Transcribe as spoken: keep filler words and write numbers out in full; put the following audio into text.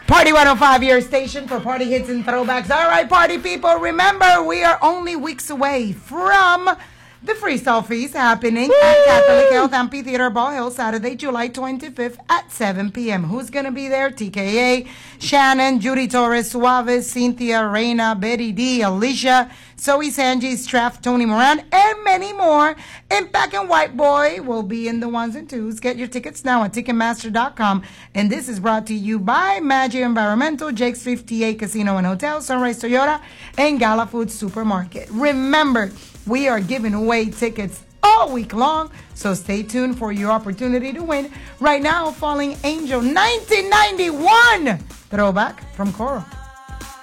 Party one oh five, your station for party hits and throwbacks. All right, party people, remember, we are only weeks away from the Freestyle Feast happening Woo! At Catholic Health Amphitheater, Ball Hill, Saturday, July twenty-fifth at seven p.m. Who's going to be there? T K A, Shannon, Judy Torres, Suaves, Cynthia, Reina, Betty D, Alicia, Zoe Sanji, Straff, Tony Moran, and many more. Impact and White Boy will be in the ones and twos. Get your tickets now at Ticketmaster dot com. And this is brought to you by Maggi Environmental, Jake's fifty-eight Casino and Hotel, Sunrise Toyota, and Gala Food Supermarket. Remember, we are giving away tickets all week long, so stay tuned for your opportunity to win. Right now, Falling Angel nineteen ninety-one throwback from Coral.